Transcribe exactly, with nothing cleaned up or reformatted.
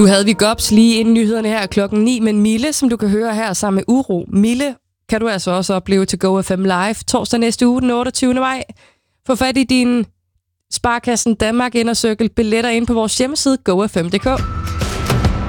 Nu havde vi Gops lige inden nyhederne her klokken ni, men Mille, som du kan høre her sammen med Uro. Mille kan du altså også opleve til Go F M Live torsdag næste uge, den otteogtyvende maj. Få fat i din Sparkassen Danmark Indercirkel billetter ind på vores hjemmeside go f m punktum d k.